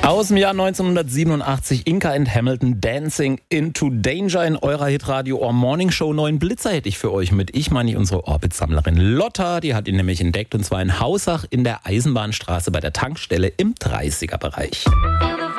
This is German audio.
Aus dem Jahr 1987, Inca and Hamilton, Dancing into Danger in eurer Hitradio Ohr Morning Show. 9 Blitzer hätte ich für euch mit. Ich meine unsere Orbit-Sammlerin Lotta, die hat ihn nämlich entdeckt, und zwar in Hausach in der Eisenbahnstraße bei der Tankstelle im 30er-Bereich.